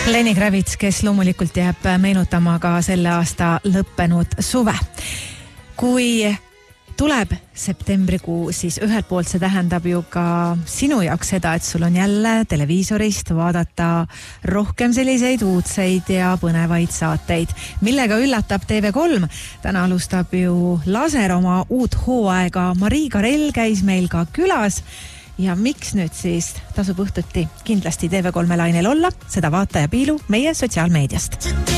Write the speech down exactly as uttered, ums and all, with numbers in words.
Lenny Kravitz, kes loomulikult jääb meenutama ka selle aasta lõppenud suve. Kui tuleb septembrikuu, siis ühelt poolt see tähendab ju ka sinu jaoks seda, et sul on jälle televiisorist vaadata rohkem selliseid uudseid ja põnevaid saateid, millega üllatab T V kolm. Täna alustab ju Laser oma uut hooaega. Marii Karell käis meil ka külas ja miks nüüd siis tasub õhtuti kindlasti T V kolme lainel olla, seda vaata ja piilu meie sotsiaalmeediast.